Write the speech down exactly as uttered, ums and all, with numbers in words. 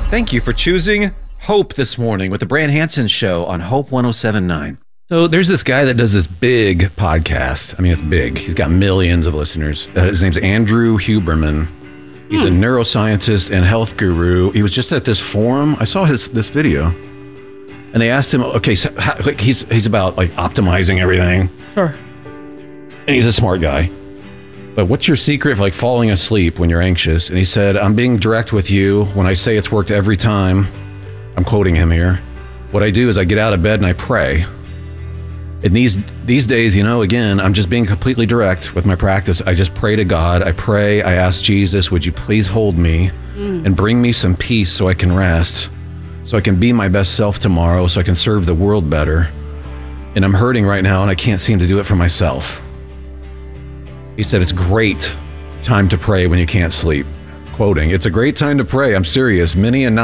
Thank you for choosing Hope this morning with the Brand Hansen Show on Hope one oh seven point nine. So there's this guy that does this big podcast. I mean, it's big. He's got millions of listeners. Uh, his name's Andrew Huberman. He's a neuroscientist and health guru. He was just at this forum. I saw his this video, and they asked him, okay, so how, like he's he's about like optimizing everything. Sure. And he's a smart guy. But what's your secret for like falling asleep when you're anxious? And he said, I'm being direct with you when I say it's worked every time. I'm quoting him here. What I do is I get out of bed and I pray. In these these days, you know, again, I'm just being completely direct with my practice. I just pray to God. I pray. I ask Jesus, would you please hold me mm. and bring me some peace so I can rest, so I can be my best self tomorrow, so I can serve the world better. And I'm hurting right now, and I can't seem to do it for myself. He said, it's great time to pray when you can't sleep. Quoting, it's a great time to pray. I'm serious. Many a night